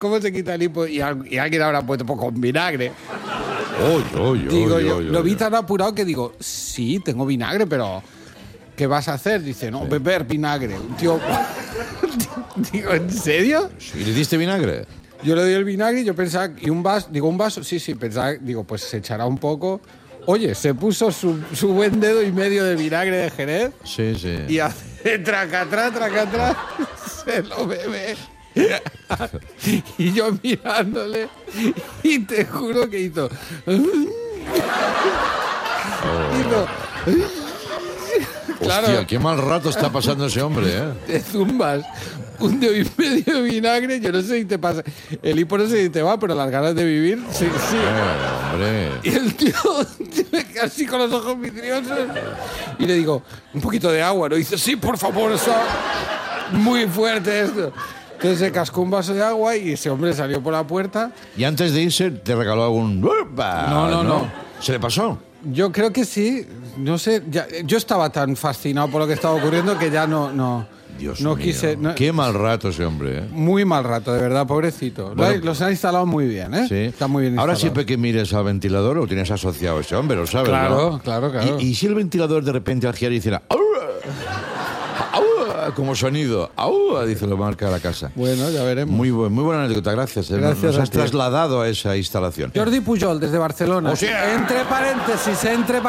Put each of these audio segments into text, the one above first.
¿cómo se quita el hipo? Y alguien habrá puesto pues, con vinagre. Digo, lo vi tan apurado que digo, sí, tengo vinagre, pero ¿qué vas a hacer? Dice, no, beber vinagre. Tío, digo, ¿en serio? ¿Y le diste vinagre? Yo le doy el vinagre y yo pensaba, ¿y un vaso? Digo, ¿un vaso? Sí, pensaba, digo, pues se echará un poco. Oye, se puso su buen dedo y medio de vinagre de Jerez. Sí. Y hace tracatrá, se lo bebe. Y yo mirándole, y te juro que hizo. Claro. Hostia, qué mal rato está pasando ese hombre, ¿eh? Te zumbas un dedo y medio de vinagre, yo no sé si te pasa. El hipo no sé si te va, pero las ganas de vivir, sí. Hombre. Y el tío casi con los ojos vidriosos. Y le digo, un poquito de agua, ¿no? Y dice, sí, por favor, está muy fuerte esto. Entonces se cascó un vaso de agua y ese hombre salió por la puerta. Y antes de irse, te regaló algún... No. ¿Se le pasó? Yo creo que sí, no sé. Yo estaba tan fascinado por lo que estaba ocurriendo que ya no Dios no mío. quise. No, qué mal rato ese hombre, ¿eh? Muy mal rato, de verdad, pobrecito. Bueno, los han instalado muy bien, ¿eh? Sí. Está muy bien instalado. Ahora siempre que mires al ventilador lo tienes asociado a ese hombre, lo sabes, ¿no? Claro. ¿Y si el ventilador de repente al girar hiciera... como sonido, dice la marca de la casa. Bueno, ya veremos. Muy buena anécdota, gracias. Gracias Nos a has ti. trasladado a esa instalación. Jordi Pujol, desde Barcelona. O sea- Entre paréntesis.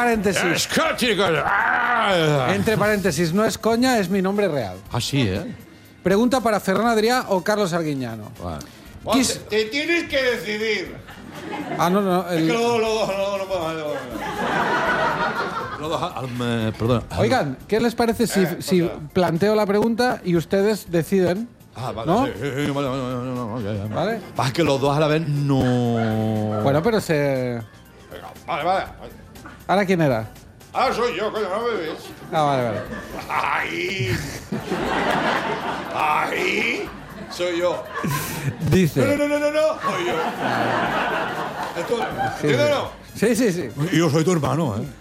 Entre paréntesis, no es coña, es mi nombre real. Así, ¿eh? Pregunta para Ferran Adrià o Carlos Arguiñano. Vale. Te tienes que decidir. No. Es que los dos no puedo. Perdón. Oigan, ¿qué les parece si planteo la pregunta y ustedes deciden? Vale. ¿No? Sí, vale. ¿Vale? Pasa que los dos a la vez no... Bueno, pero se... Vale. ¿Ahora quién era? Ahora soy yo, coño, no me ves. Vale. Ahí. Soy yo. Dice... No. Soy yo. ¿Entiendes o no? Sí. Yo soy tu hermano, ¿eh?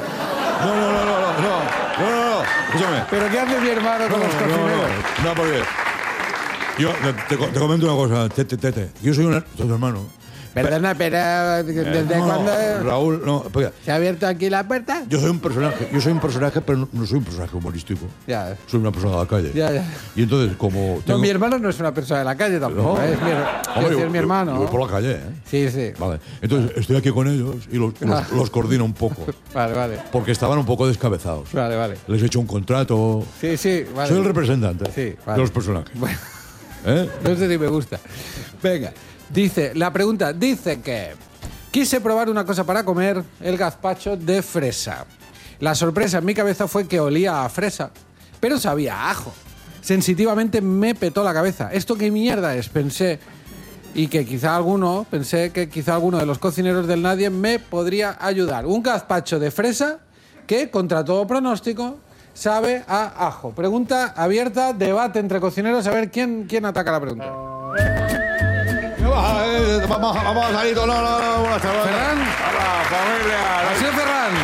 No. Escúchame. ¿Pero qué hace mi hermano con los cocineros? No, porque... Yo te comento una cosa, Tete. Yo soy tu hermano. Perdona, pero ¿desde No, cuándo Raúl, no. Porque se ha abierto aquí la puerta? yo soy un personaje, pero no soy un personaje humorístico. Ya. Soy una persona de la calle. Ya. Y entonces, como... No, mi hermano no es una persona de la calle tampoco, No. ¿eh? Es mi hermano. Yo voy por la calle, ¿eh? Sí. Vale. Entonces, estoy aquí con ellos y los coordino un poco. Vale. Porque estaban un poco descabezados. Vale. Les he hecho un contrato. Sí, vale. Soy el representante Sí, vale. de los personajes. Bueno, ¿Eh? no sé si me gusta. Venga. La pregunta dice que quise probar una cosa para comer, el gazpacho de fresa. La sorpresa en mi cabeza fue que olía a fresa, pero sabía a ajo. Sensitivamente me petó la cabeza. ¿Esto qué mierda es? Pensé que quizá alguno de los cocineros del Nadie me podría ayudar. Un gazpacho de fresa que, contra todo pronóstico, sabe a ajo. Pregunta abierta, debate entre cocineros, a ver quién ataca la pregunta. Vamos a salir. No. Buenas tardes. ¿Ferran? Hola, familia. ¿Ha sido Ferran?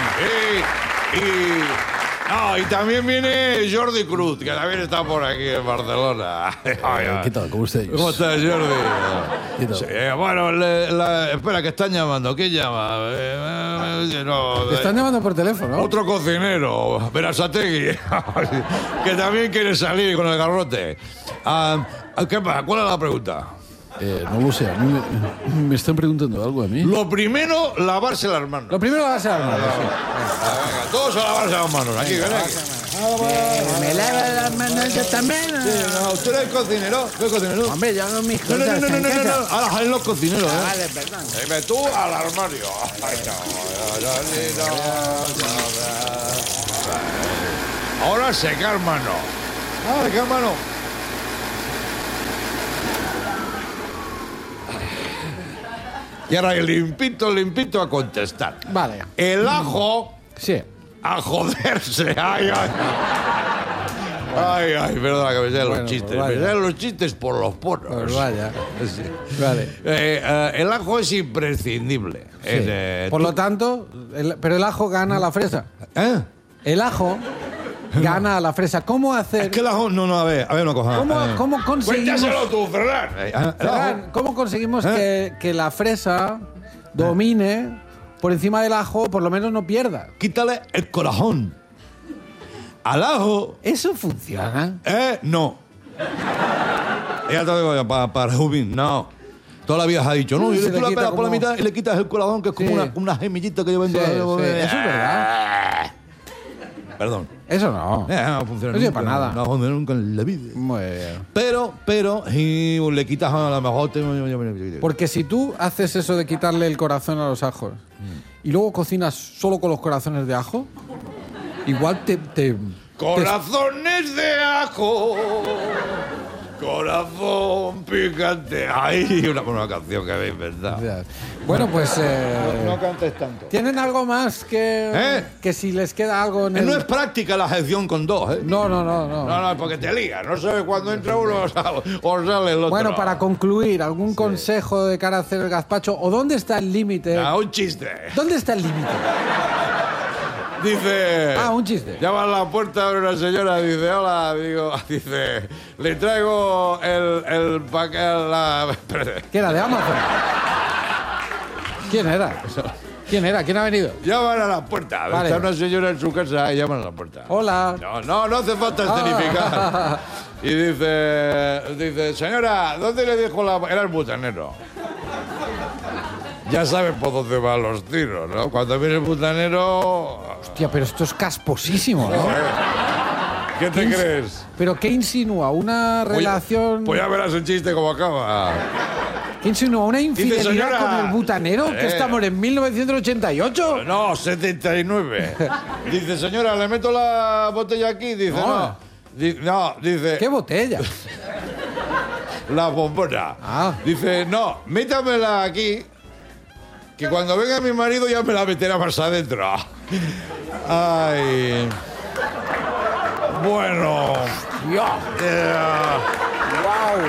Y también viene Jordi Cruz, que también está por aquí en Barcelona. ¿Qué tal? ¿Cómo estáis? ¿Cómo estás, Jordi? ¿Qué tal? Sí, bueno, espera, que están llamando. ¿Quién llama? Te están llamando por teléfono. Otro cocinero, Berasategui, que también quiere salir con el garrote. ¿Qué pasa? ¿Cuál es la pregunta? No lo sé, a mí me están preguntando algo a mí. Lo primero, lavarse las manos. Lo primero vas a dar. Venga, todos a lavarse las manos. Aquí, ven aquí. Me lavo las manos yo también. No, ¿usted es cocinero? ¿Qué cocinero? Hombre, yo hago mis No. cosas en casa. Ahora salen los cocineros, ¿eh? Vale, perdón. Dime tú al armario. Ahora secar mano. Secar mano. Y ahora limpito a contestar. Vale. El ajo Sí. a joderse. Ay, perdona que me sean Bueno, los chistes. pues vaya. Me salen los chistes por los poros. Pues vaya. Sí. Vale. El ajo es imprescindible. Por lo tanto, pero el ajo gana la fresa. ¿Eh? El ajo gana a la fresa. ¿Cómo hacer? Es que el ajo... No, a ver una cosa. ¿Cómo conseguimos? Cuéntaselo tú, Ferran. Ferran, ¿cómo conseguimos que la fresa domine por encima del ajo, o por lo menos no pierda? Quítale el corazón. Al ajo... ¿Eso funciona? No. Ya te digo, para Rubín, no. Toda la vida se ha dicho, no, y Se tú le la quita pegas por la como- mitad y le quitas el corazón, que es como Sí. una gemillita que yo Sí, vendo. sí, eso es verdad. Perdón. Eso no. No funciona No sirve nunca, para nada. No funciona nunca en la vida. Muy bien. Pero, si le quitas a lo mejor... Porque si tú haces eso de quitarle el corazón a los ajos y luego cocinas solo con los corazones de ajo, igual te Corazones de ajo, corazón picante. Ay, una canción que habéis inventado. Bueno, pues No cantes tanto. ¿tienen algo más que si les queda algo en el... No es práctica la sección con dos, ¿eh? No. No, porque te lías. No sabes cuándo entra uno o sale el otro. Bueno, para concluir, ¿algún consejo de cara a hacer el gazpacho? ¿O dónde está el límite? Un chiste. ¿Dónde está el límite? Dice... Un chiste. Llama a la puerta una señora, dice, hola, dice, le traigo el paquete, espérate. ¿Qué era? ¿De Amazon? ¿Quién era? ¿Quién ha venido? Llaman a la puerta. Vale. Está una señora en su casa y llaman a la puerta. Hola. No hace falta escenificar. Y dice, señora, ¿dónde le dijo la...? Era el butanero. Ya sabes por dónde van los tiros, ¿no? Cuando viene el butanero... Hostia, pero esto es casposísimo, ¿no? ¿Qué te crees? ¿Pero qué insinúa? ¿Una relación...? Pues ya verás el chiste cómo acaba. ¿Qué insinúa? ¿Una infidelidad señora, con el butanero? ¿Que estamos en 1988? No, 79. Dice, señora, ¿le meto la botella aquí? Dice, No. Dice... ¿Qué botella? La bombona. Dice, no, métamela aquí, que cuando venga mi marido ya me la meterá más adentro. Ay. Bueno. ¡Dios! ¡Wow!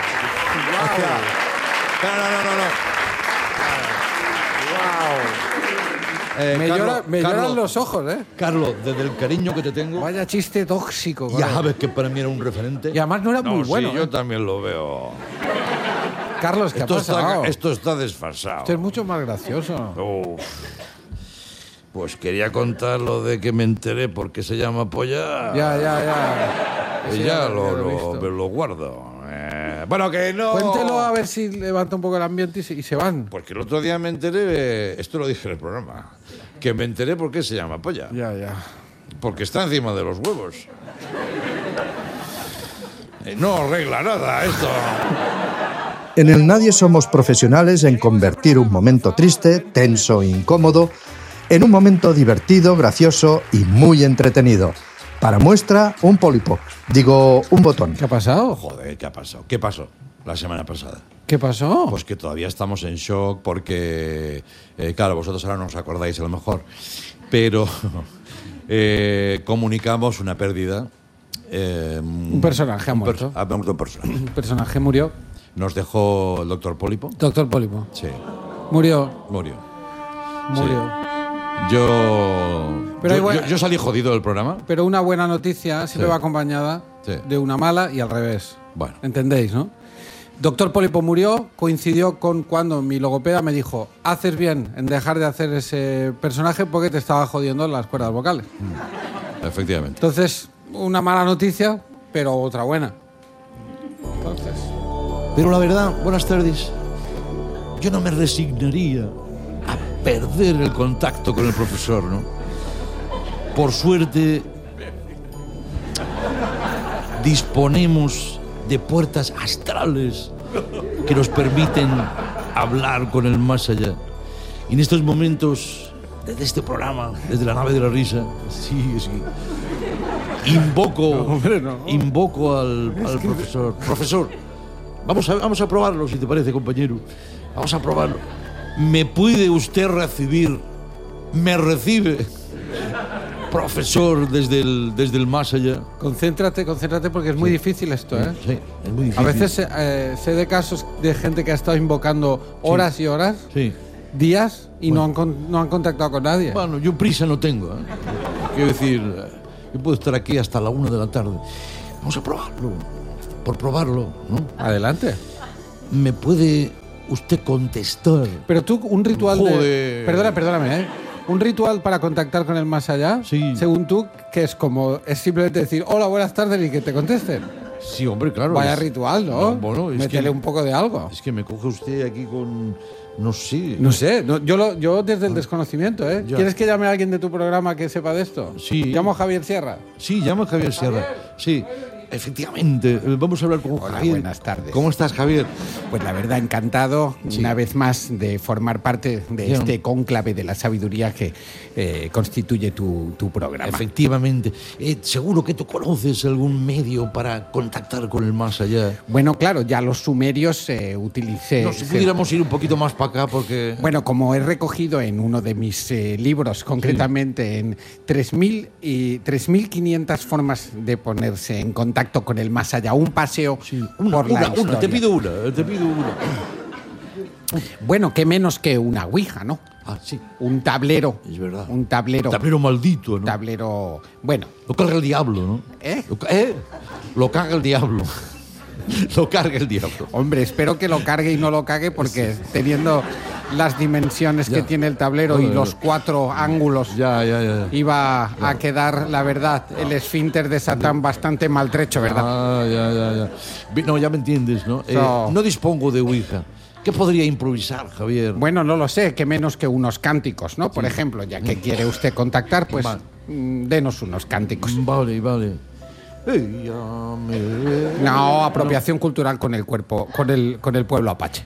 No. Me lloran los ojos, ¿eh? Carlos, desde el cariño que te tengo, Vaya chiste tóxico. ya colega. sabes que para mí era un referente. Y además no era muy bueno. Sí, ¿eh? yo también lo veo. Carlos, ¿qué ha pasado? Esto está desfasado. Esto es mucho más gracioso. Uf. Pues quería contar lo de que me enteré porque se llama polla. Ya. Y Sí, ya lo he visto. lo guardo. Bueno, que no. Cuéntelo a ver si levanta un poco el ambiente y se van. Porque el otro día me enteré, esto lo dije en el programa, que me enteré por qué se llama polla. Ya. Porque está encima de los huevos. No arregla nada esto. En el Nadie somos profesionales en convertir un momento triste, tenso e incómodo en un momento divertido, gracioso y muy entretenido. Para muestra, un pólipo. Digo, un botón. ¿Qué ha pasado? Joder, ¿qué ha pasado? ¿Qué pasó la semana pasada? ¿Qué pasó? Pues que todavía estamos en shock porque, claro, vosotros ahora no os acordáis a lo mejor, pero comunicamos una pérdida. Un personaje ha muerto. Ha muerto un personaje. Un personaje murió. Nos dejó el doctor Pólipo. Doctor Pólipo. Sí, Murió. murió. Pero Yo salí jodido del programa. Pero una buena noticia siempre Sí. va acompañada Sí. de una mala y al revés. Bueno. ¿Entendéis, no? Doctor Pólipo murió, coincidió con cuando mi logopeda me dijo: haces bien en dejar de hacer ese personaje porque te estaba jodiendo las cuerdas vocales. Efectivamente. Entonces, una mala noticia, pero otra buena. Pero la verdad, buenas tardes, yo no me resignaría a perder el contacto con el profesor, ¿no? Por suerte, disponemos de puertas astrales que nos permiten hablar con el más allá. Y en estos momentos, desde este programa, desde la nave de la risa, sí, invoco al profesor. Profesor, vamos a probarlo, si te parece, compañero. Vamos a probarlo. ¿Me puede usted recibir? ¿Me recibe? Profesor, desde el más allá. Concéntrate porque es muy difícil esto, ¿eh? Sí, es muy difícil. A veces sé de casos de gente que ha estado invocando horas y horas, Sí. días, y no han contactado con nadie. Bueno, yo prisa no tengo, ¿eh? Quiero decir, Yo puedo estar aquí hasta la 1 de la tarde. Vamos a probarlo. Por probarlo, ¿no? Adelante. ¿Me puede usted contestar? Pero tú, un ritual de... Joder. Perdóname, ¿eh? Un ritual para contactar con el más allá, Sí. según tú, que es simplemente decir hola, buenas tardes y que te contesten. Sí, hombre, claro. Vaya ritual, ¿no? Bueno, es Métele que, un poco de algo. es que me coge usted aquí con... No sé. No sé, yo desde el desconocimiento, ¿eh? Ya. ¿Quieres que llame a alguien de tu programa que sepa de esto? Sí. Llamo a Javier Sierra. Sí, llama a Javier Sierra. Sí, efectivamente. Vamos a hablar con Hola, Javier. buenas tardes. ¿Cómo estás, Javier? Pues la verdad, encantado una vez más de formar parte de Ya. este cónclave de la sabiduría que constituye tu programa. Efectivamente. Seguro que tú conoces algún medio para contactar con el más allá. Bueno, claro, ya los sumerios utilicé. No, si pudiéramos ir un poquito más para acá porque... Bueno, como he recogido en uno de mis libros, concretamente en 3.500 formas de ponerse en contacto con el más allá, un paseo por la historia. Te pido una. Bueno, qué menos que una ouija, ¿no? Ah, sí, Un tablero. es verdad. Un tablero. Tablero maldito, ¿no? Tablero. Bueno, Lo carga el diablo, ¿no? ¿eh? Lo carga el diablo. Lo carga el diablo. Hombre, espero que lo cargue y no lo cague porque teniendo las dimensiones que tiene el tablero y los 4 ángulos Ya. iba a quedar, la verdad, el esfínter de Satán bastante maltrecho, ¿verdad? Ya. No, ya me entiendes, ¿no? No dispongo de Ouija. ¿Qué podría improvisar, Javier? Bueno, no lo sé, que menos que unos cánticos, ¿no? Por ejemplo, ya que quiere usted contactar, pues Vale. denos unos cánticos. Vale. Ella me... No, apropiación cultural con el cuerpo, con el pueblo apache.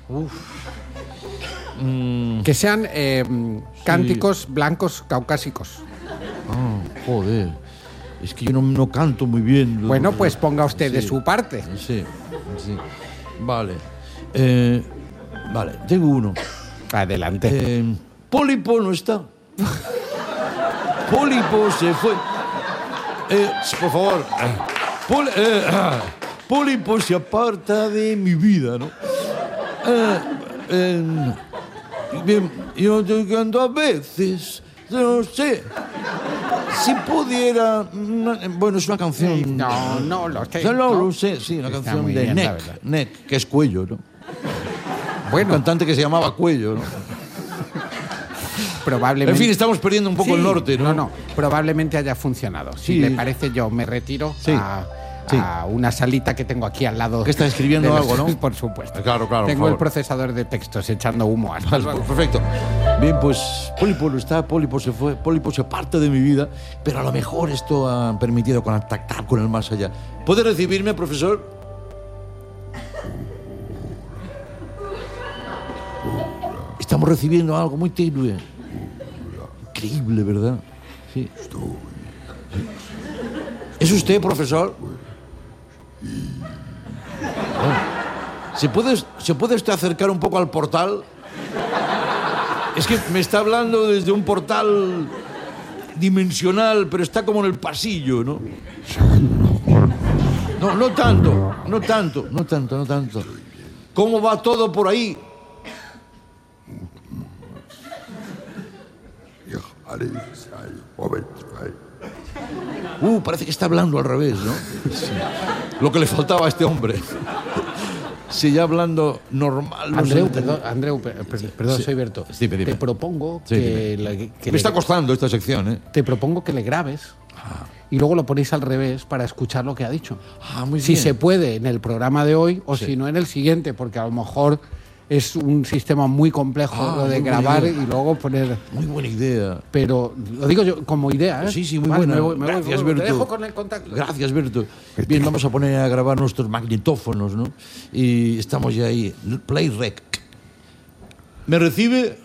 Que sean cánticos blancos caucásicos. Joder. Es que yo no canto muy bien. Bueno, pues ponga usted de Sí. su parte. Sí. Vale. Vale, tengo uno. Adelante. Pólipo no está. Pólipo se fue. Por favor. Pólipo se aparta de mi vida, ¿no? Bien, yo canto a veces, no sé. Si pudiera... Bueno, es una canción... No, lo sé. No, lo sé, sí, una Está canción muy de bien, la verdad. Neck, que es Cuello, ¿no? Un Bueno, cantante que se llamaba Cuello, ¿no? probablemente. En fin, estamos perdiendo un poco Sí, el norte, ¿no? No, probablemente haya funcionado. Si Sí. le parece, yo me retiro Sí. a una salita que tengo aquí al lado. Que está escribiendo de los- algo, ¿no? Por supuesto. Claro, por Tengo el favor. procesador de textos echando humo. Hasta Vale, luego. perfecto. Bien, pues Pólipo no está, Pólipo se fue, Pólipo se parte de mi vida, pero a lo mejor esto ha permitido contactar con el más allá. ¿Puede recibirme, profesor? Estamos recibiendo algo muy tenue. Increíble, ¿verdad? Sí. ¿Es usted, profesor? ¿Se puede usted acercar un poco al portal? Es que me está hablando desde un portal dimensional, pero está como en el pasillo, ¿no? No tanto. ¿Cómo va todo por ahí? Parece que está hablando al revés, ¿no? Sí. Lo que le faltaba a este hombre. Sí, ya hablando normal. no Andreu, sé. perdón, soy Berto. Sí, dime. Te propongo Sí, que, dime. que Me está costando esta sección, ¿eh? te propongo que le grabes y luego lo ponéis al revés para escuchar lo que ha dicho. Muy Si bien. se puede en el programa de hoy o Sí. si no en el siguiente, porque a lo mejor es un sistema muy complejo lo de muy buena grabar idea. y luego poner. Muy buena idea. Pero lo digo yo como idea, ¿eh? Sí, muy Vale, buena. me voy, Gracias, te Berto. dejo con el contacto. Gracias, Berto. Bien, vamos a poner a grabar nuestros magnetófonos, ¿no? Y estamos ya ahí. Play rec. ¿Me recibe?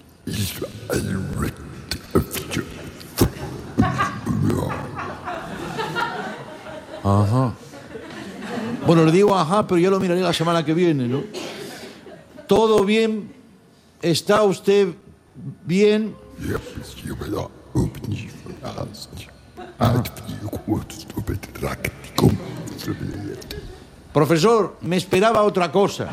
Ajá. Bueno, le digo ajá, pero ya lo miraré la semana que viene, ¿no? ¿Todo bien? ¿Está usted bien? Profesor, me esperaba otra cosa.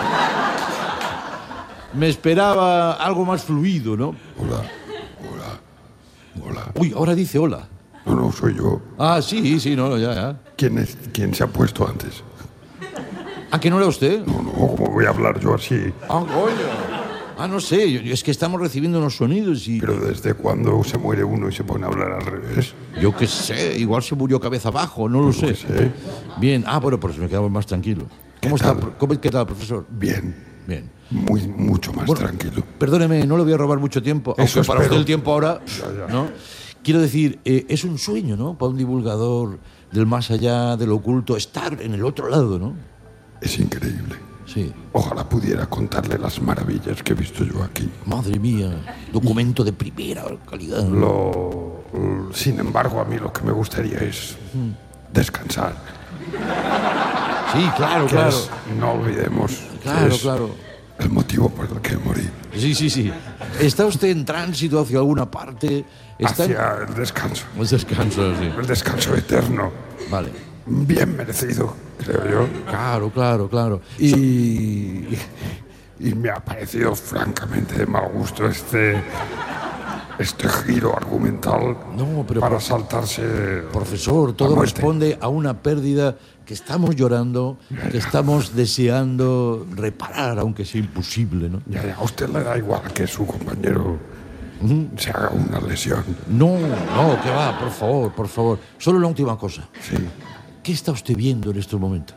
Me esperaba algo más fluido, ¿no? Hola. Uy, ahora dice hola. No, soy yo. Ah, sí, no, ya. ¿Quién se ha puesto antes? ¿Ah, que no era usted? No, ¿cómo voy a hablar yo así? Ah, coño. Ah, no sé, es que estamos recibiendo unos sonidos y... Pero ¿desde cuándo se muere uno y se pone a hablar al revés? Yo qué sé, igual se murió cabeza abajo, no lo sé. qué sé. Bien, bueno, pues me quedamos más tranquilo. ¿Cómo está? ¿Qué tal, profesor? Bien. Mucho más Bueno, tranquilo. Perdóneme, no le voy a robar mucho tiempo, Eso aunque para espero. usted el tiempo ahora, Ya. ¿no? Quiero decir, es un sueño, ¿no? Para un divulgador del más allá, del oculto, estar en el otro lado, ¿no? Es increíble. Sí. Ojalá pudiera contarle las maravillas que he visto yo aquí. Madre mía, documento de primera calidad. Sin embargo, a mí lo que me gustaría es descansar. Sí, claro. No olvidemos Claro, que es claro. el motivo por el que morí. Sí. ¿Está usted en tránsito hacia alguna parte? ¿Está Hacia el descanso. en... descanso, sí. El descanso eterno. Vale. Bien merecido, creo yo. Claro. Y me ha parecido francamente de mal gusto este giro argumental No, pero para saltarse. Profesor, la todo muerte. responde a una pérdida que estamos llorando, que estamos deseando reparar, aunque sea imposible, ¿no? Ya, a usted le da igual que su compañero se haga una lesión. No, que va, por favor. Solo la última cosa. Sí, ¿Qué está usted viendo en estos momentos?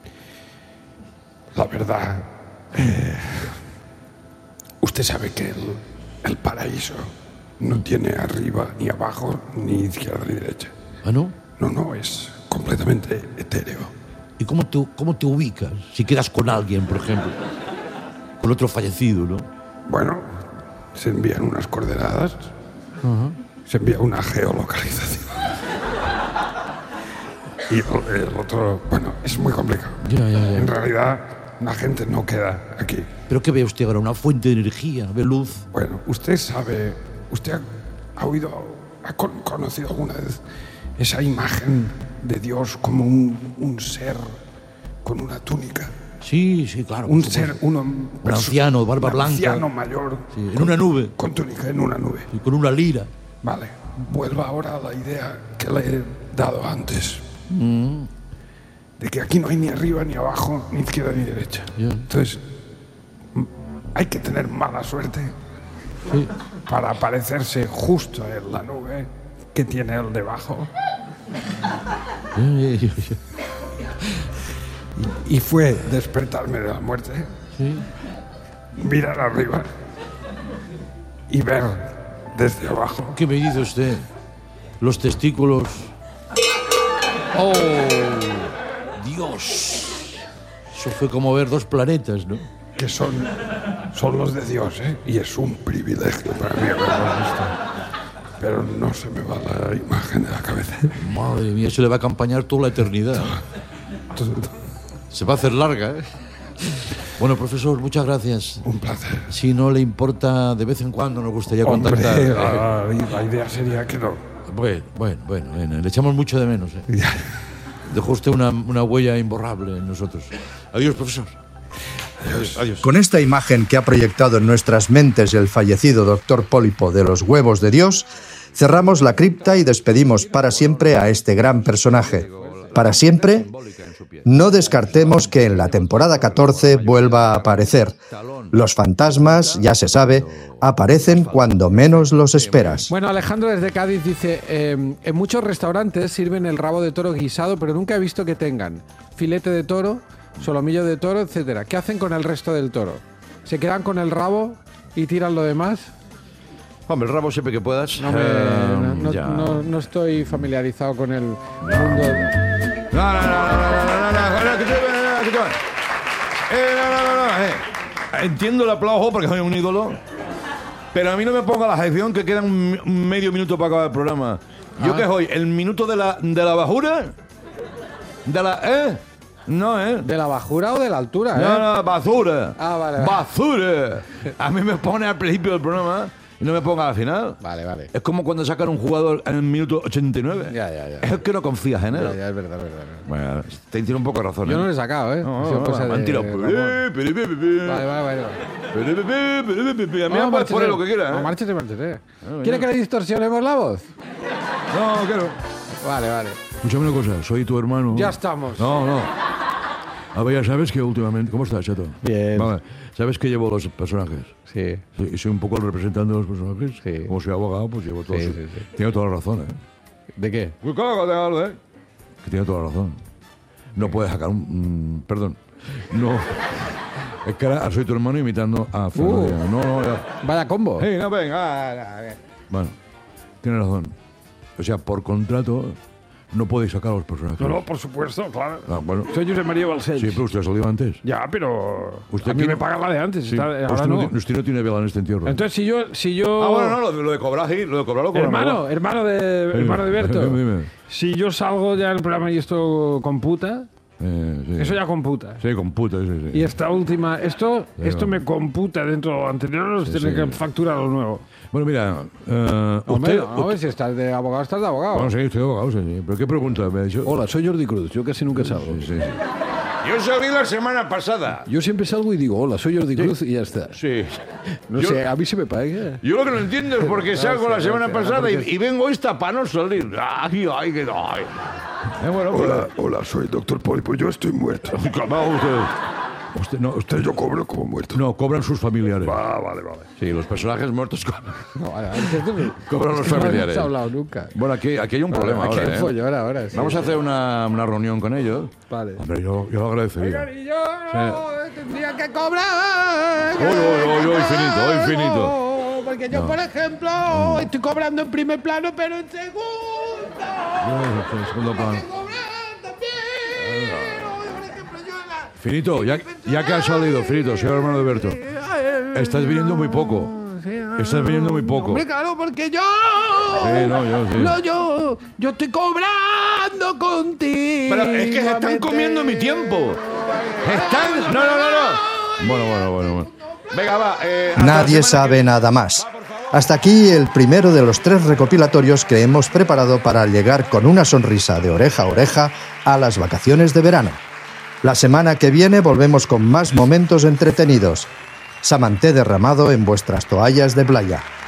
la verdad. Usted sabe que el paraíso no tiene arriba ni abajo, ni izquierda ni derecha. ¿Ah, no? No, es completamente etéreo. ¿Y cómo te ubicas? Si quedas con alguien, por ejemplo, con otro fallecido, ¿no? Bueno, se envían unas coordenadas, se envía una geolocalización. Y el otro, bueno, es muy complicado. Ya. En realidad, la gente no queda aquí. ¿Pero qué ve usted ahora? ¿Una fuente de energía? ¿Ve luz? Bueno, usted sabe, usted ha conocido alguna vez esa imagen de Dios como un ser con una túnica. Sí, claro. Un por ser, supuesto. un anciano, barba un blanca. anciano mayor. Sí, en una nube. Con túnica en una nube. Y con una lira. Vale, vuelva ahora a la idea que le he dado antes. De que aquí no hay ni arriba, ni abajo, ni izquierda, ni derecha. Ya. Entonces, hay que tener mala suerte Sí. para aparecerse justo en la nube que tiene el debajo. Ya. Y fue despertarme de la muerte, Sí. mirar arriba y ver desde abajo. ¿Qué me dice usted? Los testículos. ¡Oh! ¡Dios! Eso fue como ver dos planetas, ¿no? Que son los de Dios, ¿eh? Y es un privilegio para mí haberlos visto. Pero no se me va la imagen de la cabeza. Madre mía, eso le va a acompañar toda la eternidad. Se va a hacer larga, ¿eh? Bueno, profesor, muchas gracias. Un placer. Si no le importa, de vez en cuando nos gustaría Hombre, contactar. la idea sería que no. Bueno, le echamos mucho de menos, ¿eh? Ya. Dejó usted una huella imborrable en nosotros. Adiós, profesor. Adiós. Con esta imagen que ha proyectado en nuestras mentes el fallecido doctor Pólipo de los huevos de Dios, cerramos la cripta y despedimos para siempre a este gran personaje. Para siempre, no descartemos que en la temporada 14 vuelva a aparecer. Los fantasmas, ya se sabe, aparecen cuando menos los esperas. Bueno, Alejandro desde Cádiz dice, en muchos restaurantes sirven el rabo de toro guisado, pero nunca he visto que tengan filete de toro, solomillo de toro, etcétera. ¿Qué hacen con el resto del toro? ¿Se quedan con el rabo y tiran lo demás? Hombre, el rabo siempre que puedas. No estoy familiarizado con el mundo. No. Entiendo el aplauso porque soy un ídolo, pero a mí no me ponga la sección que queda un medio minuto para acabar el programa. ¿Yo qué soy? ¿El minuto de la bajura? No, ¿De la bajura o de la altura? No, basura. Ah, vale. Basura. A mí me pone al principio del programa y no me ponga al final. Vale. Es como cuando sacan un jugador en el minuto 89. Ya. Es que no confías en él. Ya, es verdad. Bueno, te tiene un poco de razón. Yo no le he sacado, ¿eh? No, Ha sido cosa de mentira. Ramón. Vale. A mí me puedes poner lo que quieras. No, márchate. ¿Quiere que le distorsionemos la voz? No, quiero. Vale, vale. Escúchame una cosa, soy tu hermano. Ya estamos. No. A ver, ya sabes que últimamente... ¿Cómo estás, chato? Bien. Vale. ¿Sabes que llevo los personajes? Sí. Sí, y soy un poco el representante de los personajes. Sí. Como soy abogado, pues llevo todo. Sí. Tengo toda la razón, ¿eh? ¿De qué? Que tiene toda la razón. No puedes sacar perdón. No. Es que ahora soy tu hermano imitando a Fernando. No, ya. Vaya combo. Hey, no, venga. Bueno, tienes razón. O sea, por contrato no podéis sacar a los personajes. No, por supuesto, claro. Ah, bueno. Soy Josep María Balcells. Sí, pero usted ha salido antes. Ya, pero Usted a mí aquí me no- pagan la de antes. Sí. Ahora Usted no. Usted no tiene vela en este entierro. Entonces, si yo... Ah, bueno, no, lo de cobrar, sí, lo de cobrar lo cobramos. hermano de Berto. Dime. Si yo salgo ya en el programa y esto computa, Sí. eso ya computa. Sí, con puta, sí. Y esta última, esto me computa dentro de lo anterior, Sí, tiene sí. que facturar lo nuevo. Bueno, mira, Hombre, usted... a ver, si estás de abogado, estás de abogado. Bueno, sí, estoy abogado, sí. ¿Pero qué pregunta me ha dicho? Hola, soy Jordi Cruz. Yo casi nunca salgo. Sí. Yo salí la semana pasada. Yo siempre salgo y digo, hola, soy Jordi Cruz y ya está. Sí. No Yo- sé, a mí se me paga. Yo lo que no entiendo es por qué salgo la semana sí, pasada porque- y vengo esta para no salir. Ay. Bueno, Hola, soy el doctor Pólipo, yo estoy muerto. calmado usted. Usted Yo cobro como muerto. no, cobran sus familiares. Vale. Sí, los personajes muertos No, vale, antes de- cobran los Es que no familiares. hemos hablado nunca. Bueno, aquí hay un problema Aquí ahora, hay ¿eh? follón ahora, sí. Vamos a hacer una reunión con ellos. Vale. Hombre, yo lo agradecería. Y yo tendría que cobrar. Hoy finito. Porque yo, por ejemplo, estoy cobrando en primer plano, pero en segundo. En segundo plano. Que cobrar también. Por ejemplo, yo en la- Finito, ya que has salido, Finito, soy el hermano de Berto. Estás viniendo muy poco. Estás viniendo muy poco. Hombre, claro, porque yo. Sí, no, yo sí. No, yo estoy cobrando contigo. Pero es que se están comiendo mi tiempo. Están. No. Bueno. Venga, va. hasta la Nadie semana sabe nada más. Hasta aquí el primero de los 3 recopilatorios que hemos preparado para llegar con una sonrisa de oreja a oreja a las vacaciones de verano. La semana que viene volvemos con más momentos entretenidos. Samanté derramado en vuestras toallas de playa.